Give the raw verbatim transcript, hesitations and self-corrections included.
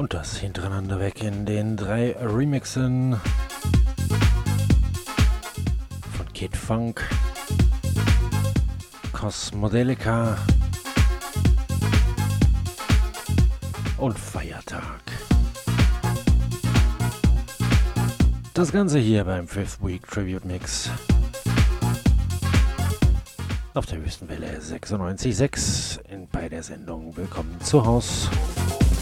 Und das hintereinander weg in den drei Remixen von Kid Funk, Cosmodelica und Feiertag. Das Ganze hier beim Fifth Week Tribute Mix auf der Wüstenwelle sechsundneunzig Komma sechs bei der Sendung Willkommen zu Haus.